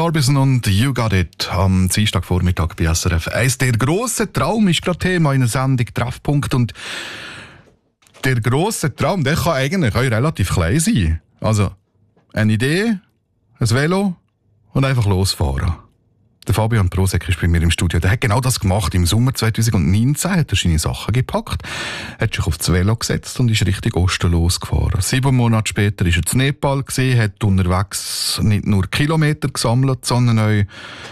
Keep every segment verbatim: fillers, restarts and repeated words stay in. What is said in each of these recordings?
Orbison und You Got It am Dienstagvormittag bei S R F eins. Der grosse Traum ist gerade Thema in der Sendung Treffpunkt. Und der grosse Traum, der kann eigentlich auch relativ klein sein. Also eine Idee, ein Velo und einfach losfahren. Der Fabian Prosek ist bei mir im Studio. Der hat genau das gemacht. Im Sommer zwanzig neunzehn hat er seine Sachen gepackt, hat sich auf das Velo gesetzt und ist richtig Osten losgefahren. Sieben Monate später war er in Nepal, hat unterwegs nicht nur Kilometer gesammelt, sondern auch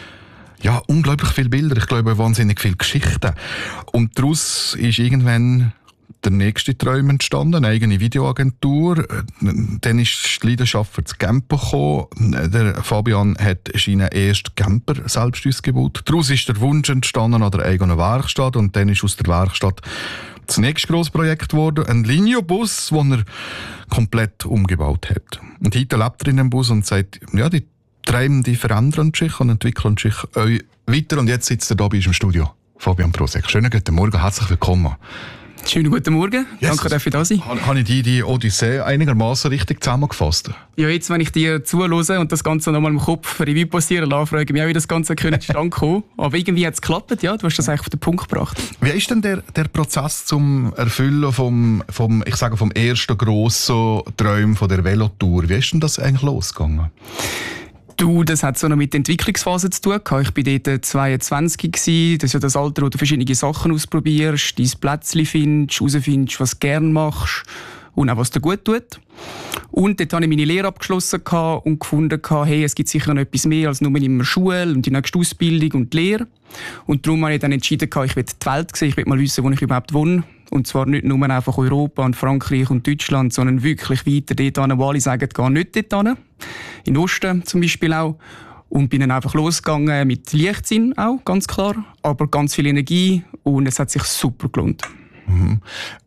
ja, unglaublich viele Bilder. Ich glaube, wahnsinnig viele Geschichten. Und daraus ist irgendwann der nächste Traum entstanden, eine eigene Videoagentur. Dann ist die Leidenschaft für das Camper gekommen. Der Fabian hat seinen ersten Camper selbst ausgebaut. Daraus ist der Wunsch entstanden an der eigenen Werkstatt und dann ist aus der Werkstatt das nächste grosse Projekt geworden, ein Linio-Bus, den er komplett umgebaut hat. Und heute lebt er in dem Bus und sagt, ja, die Träume, die verändern sich und entwickeln sich weiter. Und jetzt sitzt er hier bei uns im Studio. Fabian Prosek. Schönen guten Morgen, herzlich willkommen. Schönen guten Morgen, yes. Danke, dass ich da sein. Habe ich die, die Odyssee einigermaßen richtig zusammengefasst? Ja, jetzt, wenn ich dir zuhöre und das Ganze nochmal im Kopf Revue passieren lasse, frage ich mich auch, wie das Ganze zustande kommen. Aber irgendwie hat es geklappt, ja, du hast das eigentlich auf den Punkt gebracht. Wie ist denn der, der Prozess zum Erfüllen vom, vom, ich sage, vom ersten grossen Traum von der Velotour? Wie ist denn das eigentlich losgegangen? Du, das hat so noch mit der Entwicklungsphase zu tun. Ich war dort zweiundzwanzig. Das ist ja das Alter, wo du verschiedene Sachen ausprobierst, dein Plätzchen findest, herausfindest, was du gerne machst und auch was dir gut tut. Und dort habe ich meine Lehre abgeschlossen und gefunden, hey, es gibt sicher noch etwas mehr als nur immer Schule und die nächste Ausbildung und die Lehre. Und darum habe ich dann entschieden, ich will die Welt sehen, ich will mal wissen, wo ich überhaupt wohne. Und zwar nicht nur einfach Europa und Frankreich und Deutschland, sondern wirklich weiter dort hin, wo alle sagen, geh nicht dort hin. In Osten zum Beispiel auch. Und bin dann einfach losgegangen mit Leichtsinn auch, ganz klar. Aber ganz viel Energie und es hat sich super gelohnt. Mhm.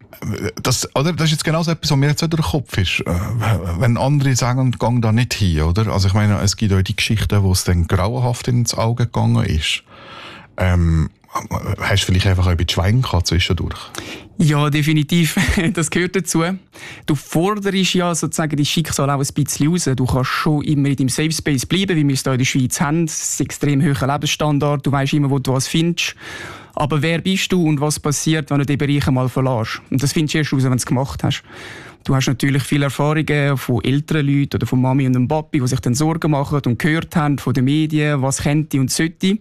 Das, oder? Das ist jetzt genau so etwas, was mir jetzt durch den Kopf ist. Wenn andere sagen, gang da nicht hin, oder? Also ich meine, es gibt auch die Geschichten, wo es dann grauenhaft ins Auge gegangen ist. Ähm, hast du vielleicht einfach ein bisschen Schwein gehabt zwischendurch? Ja, definitiv. Das gehört dazu. Du forderst ja sozusagen dein Schicksal auch ein bisschen raus. Du kannst schon immer in deinem Safe Space bleiben, wie wir es hier in der Schweiz haben. Es ist ein extrem hoher Lebensstandard. Du weißt immer, wo du was findest. Aber wer bist du und was passiert, wenn du diesen Bereich einmal verlässt? Und das findest du erst raus, wenn du es gemacht hast. Du hast natürlich viele Erfahrungen von älteren Leuten oder von Mami und dem Papi, die sich dann Sorgen machen und gehört haben von den Medien, was könnte und sollte.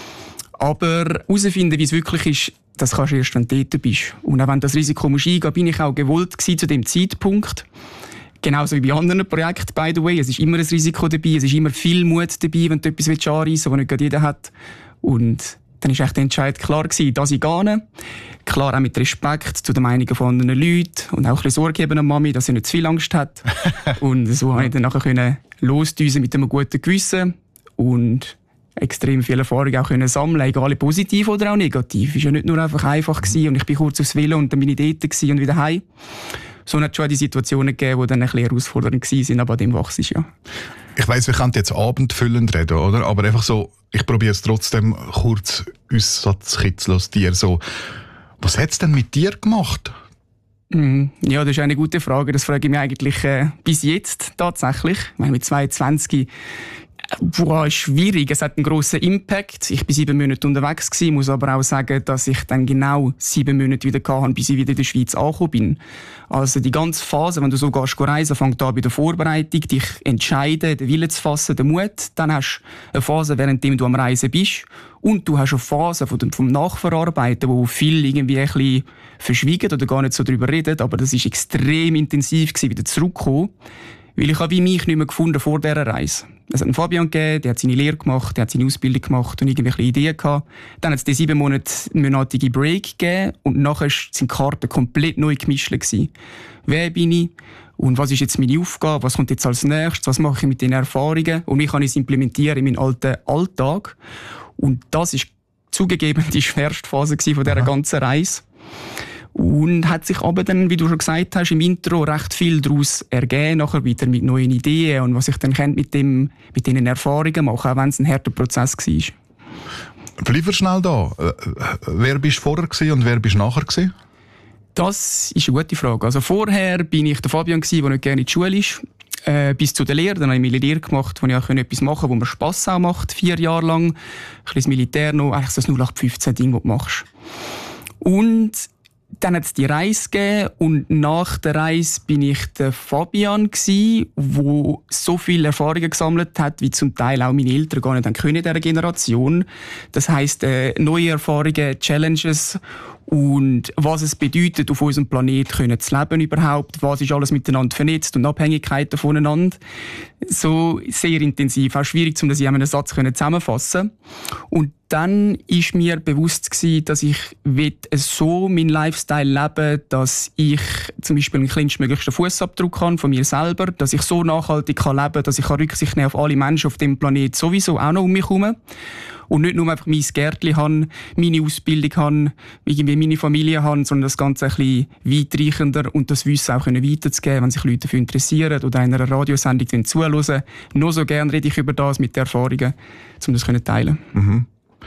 Aber herausfinden, wie es wirklich ist, das kannst du erst, wenn du dort bist. Und auch wenn du das Risiko musst eingehen, bin ich auch gewollt gewesen zu dem Zeitpunkt. Genauso wie bei anderen Projekten, by the way. Es ist immer ein Risiko dabei, es ist immer viel Mut dabei, wenn du etwas anreissen willst, was nicht gerade jeder hat. Und dann war der Entscheid klar gewesen, dass ich gehe. Klar auch mit Respekt zu den Meinungen von anderen Leuten und auch ein bisschen Sorge geben an Mami, dass sie nicht zu viel Angst hat. Und so konnte ich dann nachher losdüsen mit einem guten Gewissen und extrem viele Erfahrungen auch können sammeln, egal ob positiv oder auch negativ. Es war ja nicht nur einfach einfach gewesen und ich bin kurz aufs Velo und dann bin ich dort gewesen und wieder heim. So hat es schon die Situationen gegeben, die dann ein bisschen herausfordernd waren, aber an dem wachsen ja. Ich weiss, wir können jetzt abendfüllend reden, oder? Aber einfach so, ich probiere es trotzdem kurz auszukitzeln aus dir. So, was hat es denn mit dir gemacht? Mm, ja, das ist eine gute Frage. Das frage ich mich eigentlich äh, bis jetzt tatsächlich. Ich meine, mit zweiundzwanzig Wow, schwierig. Es hat einen grossen Impact. Ich war sieben Monate unterwegs gewesen, muss aber auch sagen, dass ich dann genau sieben Monate wieder hatte, bis ich wieder in der Schweiz angekommen bin. Also die ganze Phase, wenn du so gehst reisen, fängt an bei der Vorbereitung, dich entscheiden, den Willen zu fassen, den Mut. Dann hast du eine Phase, währenddem du am Reisen bist. Und du hast eine Phase vom Nachverarbeiten, wo viele irgendwie ein bisschen verschwiegen oder gar nicht so darüber reden. Aber das war extrem intensiv gewesen, wieder zurückzukommen. Weil ich habe wie mich nicht mehr gefunden vor dieser Reise. Es hat einen Fabian gegeben, der hat seine Lehre gemacht, der hat seine Ausbildung gemacht und irgendwelche Ideen gehabt. Dann hat es die sieben monatige Break gegeben und nachher sind die Karten komplett neu gemischt gewesen. Wer bin ich? Und was ist jetzt meine Aufgabe? Was kommt jetzt als nächstes? Was mache ich mit den Erfahrungen? Und wie kann ich es implementieren in meinen alten Alltag? Und das ist zugegeben die schwerste Phase von dieser ganzen Reise. Und hat sich aber dann, wie du schon gesagt hast, im Intro recht viel daraus ergeben, nachher wieder mit neuen Ideen und was ich dann mit, dem, mit diesen Erfahrungen mache, auch wenn es ein harter Prozess war. Bleib wir schnell da. Wer bist du vorher und wer bist du nachher gewesen? Das ist eine gute Frage. Also vorher bin ich der Fabian, der nicht gerne in die Schule ist. Äh, bis zu der Lehre. Dann habe ich Militär gemacht, wo ich auch etwas machen konnte, wo mir Spass auch macht, vier Jahre lang. Ein bisschen das Militär noch, eigentlich so das null acht fünfzehn Ding, das du machst. Und dann hat es die Reise gegeben und nach der Reise bin ich der Fabian gsi, wo so viele Erfahrungen gesammelt hat, wie zum Teil auch meine Eltern gar nicht haben können in dieser Generation. Das heisst, äh, neue Erfahrungen, Challenges und was es bedeutet, auf unserem Planeten zu leben überhaupt, was ist alles miteinander vernetzt und Abhängigkeiten voneinander. So sehr intensiv, auch schwierig, um das in einem Satz zusammenfassen. Und dann ist mir bewusst gewesen, dass ich so meinen Lifestyle leben, dass ich zum Beispiel einen kleinstmöglichsten Fußabdruck habe von mir selber, dass ich so nachhaltig kann leben, dass ich Rücksicht nehmen auf alle Menschen auf dem Planeten sowieso auch noch um mich herum. Und nicht nur einfach mein Gärtchen habe, meine Ausbildung habe, irgendwie meine Familie habe, sondern das Ganze ein bisschen weitreichender und das Wissen auch weiterzugeben, wenn sich Leute dafür interessieren oder einer Radiosendung zuhören. Nur so gerne rede ich über das mit den Erfahrungen, um das zu teilen. Mhm.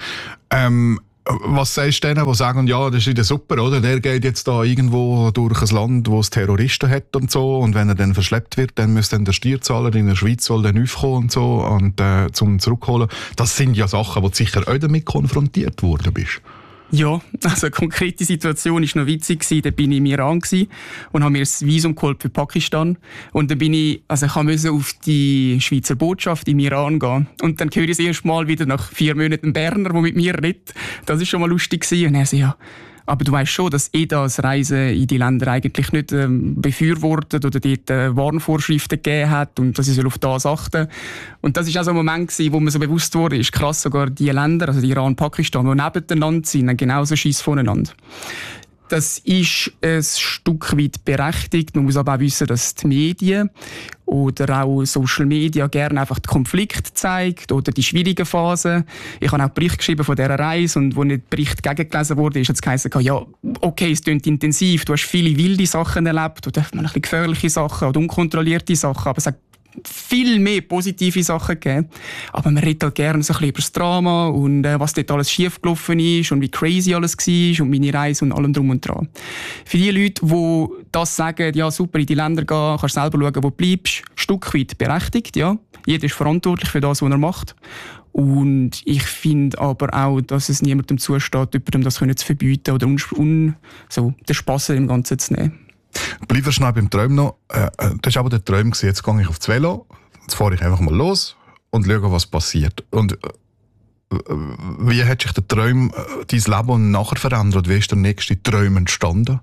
Ähm, was sagst du denen, die sagen, ja, das ist wieder super, oder? Der geht jetzt da irgendwo durch ein Land, wo es Terroristen hat und so, und wenn er dann verschleppt wird, dann müsste dann der Steuerzahler in der Schweiz soll dann aufkommen und so, und äh, zum zurückholen. Das sind ja Sachen, wo du sicher auch damit konfrontiert worden bist. Ja, also eine konkrete Situation war noch witzig gewesen. Da bin ich im Iran gewesen und habe mir das Visum geholt für Pakistan. Und dann bin ich, also ich musste auf die Schweizer Botschaft im Iran gehen. Und dann höre ich das erste Mal wieder nach vier Monaten einen Berner, der mit mir redet. Das war schon mal lustig gewesen. Und er so, ja, aber du weißt schon, dass eh das Reisen in die Länder eigentlich nicht ähm, befürwortet oder dort äh, Warnvorschriften gegeben hat und dass ich auf das achten soll. Und das war auch so ein Moment gewesen, wo mir so bewusst wurde, ist krass, sogar die Länder, also die Iran und Pakistan, die nebeneinander sind, haben genauso Schiss voneinander. Das ist ein Stück weit berechtigt. Man muss aber auch wissen, dass die Medien oder auch Social Media gerne einfach den Konflikt zeigt oder die schwierigen Phasen. Ich habe auch Bericht geschrieben von dieser Reise und wo nicht Bericht gegengelesen wurde, ist es geheißen, ja, okay, es klingt intensiv, du hast viele wilde Sachen erlebt oder ein bisschen gefährliche Sachen oder unkontrollierte Sachen, aber es hat viel mehr positive Sachen gegeben. Aber man redet halt gerne so ein bisschen über das Drama und äh, was dort alles schiefgelaufen ist und wie crazy alles war und meine Reise und allem drum und dran. Für die Leute, die das sagen, ja super, in die Länder gehen, kannst du selber schauen, wo du bleibst, ein Stück weit berechtigt, ja. Jeder ist verantwortlich für das, was er macht. Und ich finde aber auch, dass es niemandem zusteht, jemandem das zu verbieten oder un- un- so, den Spass im Ganzen zu nehmen. Bleiben wir schnell beim Traum noch. Äh, das war aber der Traum. Jetzt gehe ich aufs Velo, jetzt fahre ich einfach mal los und schaue, was passiert. Und äh, wie hat sich der Traum, äh, dein Leben nachher verändert? Wie ist der nächste Traum entstanden?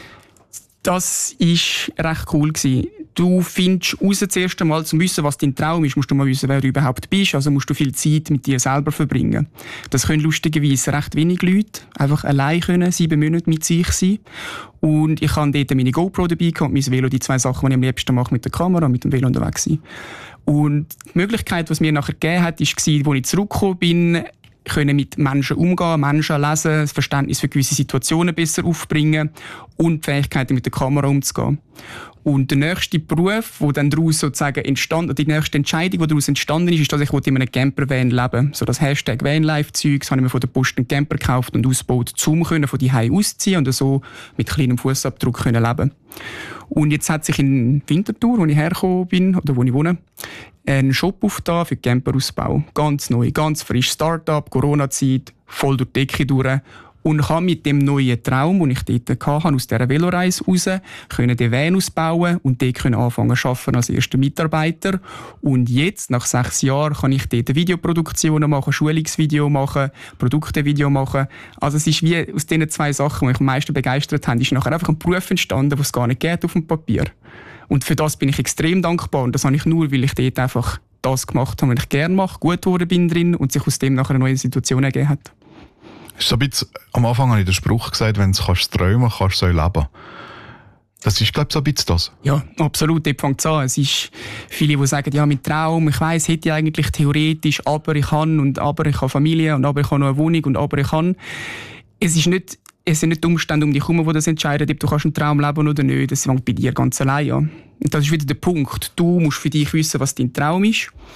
Das war recht cool gewesen. Du findest raus das erste Mal, um zu wissen, was dein Traum ist, musst du mal wissen, wer du überhaupt bist. Also musst du viel Zeit mit dir selber verbringen. Das können lustigerweise recht wenig Leute einfach allein können, sieben Monate mit sich sein. Und ich habe dort meine GoPro dabei gehabt, mein Velo, die zwei Sachen, die ich am liebsten mache, mit der Kamera und mit dem Velo unterwegs sein. Und die Möglichkeit, die es mir nachher gegeben hat, war, als ich zurückgekommen bin, können mit Menschen umgehen, Menschen lesen, das Verständnis für gewisse Situationen besser aufbringen und die Fähigkeit, mit der Kamera umzugehen. Und der nächste Beruf, der dann daraus sozusagen entstanden, die nächste Entscheidung, die daraus entstanden ist, ist, dass ich in einem Campervan leben. So das Hashtag Vanlife-Zeug, das habe ich mir von der Post einen Camper gekauft und ausgebaut, um von die Hause auszuziehen und so mit kleinem Fußabdruck können leben. Und jetzt hat sich in Winterthur, wo ich hergekommen bin, oder wo ich wohne, ein Shop aufgetan für Camperausbau. Ganz neu, ganz frisch. Start-up, Corona-Zeit, voll durch die Decke durch. Und kann mit dem neuen Traum, den ich dort hatte, aus dieser Veloreise raus, können den Van ausbauen und dort können anfangen zu arbeiten als erster Mitarbeiter. Und jetzt, nach sechs Jahren, kann ich dort Videoproduktionen machen, Schulungsvideo machen, Produktevideo machen. Also es ist wie aus diesen zwei Sachen, die mich am meisten begeistert haben, ist nachher einfach ein Beruf entstanden, den es gar nicht geht auf dem Papier. Und für das bin ich extrem dankbar. Und das habe ich nur, weil ich dort einfach das gemacht habe, was ich gerne mache, gut geworden bin drin und sich aus dem nachher eine neue Situation ergeben hat. So ein bisschen, am Anfang habe ich den Spruch gesagt, wenn du kannst träumen kannst, du leben. Das ist, glaube ich, so ein bisschen das. Ja, absolut, dort fängt es an. Es ist viele, die sagen, ja, mit Traum, ich weiss, hätte ich eigentlich theoretisch, aber ich kann und aber ich habe Familie und aber ich habe noch eine Wohnung und aber ich kann. Es ist nicht, es sind nicht die Umstände um dich herum, die das entscheiden, ob du kannst einen Traum leben oder nicht. Das fängt bei dir ganz allein an. Und das ist wieder der Punkt. Du musst für dich wissen, was dein Traum ist.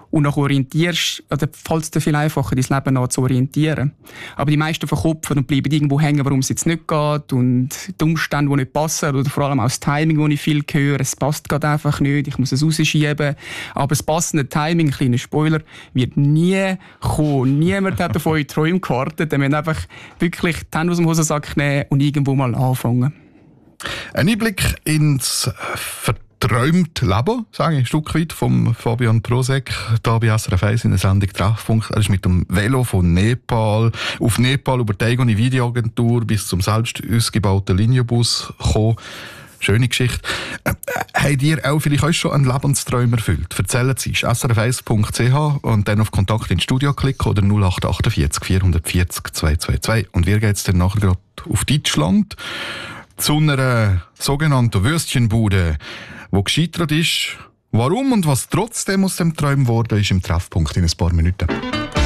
und nach orientierst, oder fällt es dir viel einfacher, dein Leben nach zu orientieren. Aber die meisten verkopfen und bleiben irgendwo hängen, warum es jetzt nicht geht und die Umstände, die nicht passen, oder vor allem auch das Timing, das ich viel höre, es passt gerade einfach nicht, ich muss es rausschieben. Aber das passende Timing, kleiner Spoiler, wird nie kommen. Niemand hat auf eure Träume gewartet. Ihr müsst einfach wirklich die Hände aus dem Hosensack nehmen und irgendwo mal anfangen. Ein Einblick ins verträumte Leben, sage ich ein Stück weit, vom Fabian Prosek, hier bei S R F eins in der Sendung Treffpunkt. Er ist mit dem Velo von Nepal auf Nepal über die eigene Videoagentur bis zum selbst ausgebauten Linienbus gekommen. Schöne Geschichte. Äh, habt ihr auch vielleicht euch schon einen Lebenstraum erfüllt? Erzählen Sie es. S R F eins punkt c h und dann auf Kontakt ins Studio klicken oder null acht achtundvierzig vierhundertvierzig zweihundertzweiundzwanzig. Und wir gehen jetzt dann nachher gerade auf Deutschland zu einer sogenannten Würstchenbude, die gescheitert ist. Warum und was trotzdem aus dem Traum geworden ist, im Treffpunkt in ein paar Minuten.